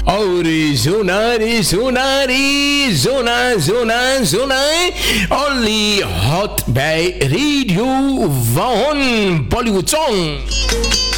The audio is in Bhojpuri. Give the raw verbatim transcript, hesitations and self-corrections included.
और सुना रे सुना रे सुना सुना सुना only hot by radio Vahon Bollywood song.